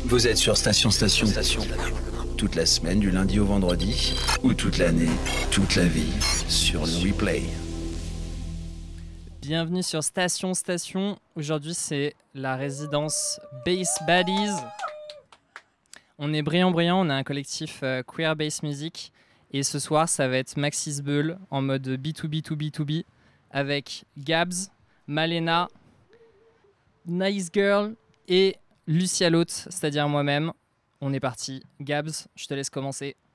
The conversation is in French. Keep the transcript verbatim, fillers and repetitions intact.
Vous êtes sur Station Station. Station. Toute la semaine, du lundi au vendredi, ou toute l'année, toute la vie, sur le replay. Bienvenue sur Station Station. Aujourd'hui, c'est la résidence Bass Baddies. On est brillant brillant, on a un collectif euh, Queer Bass Music. Et ce soir, ça va être Maxis Bull en mode B deux B deux B deux B avec Gabs, Malena, Nice Girl et Lucia Lotte, c'est-à-dire moi-même. On est parti. Gabs, je te laisse commencer.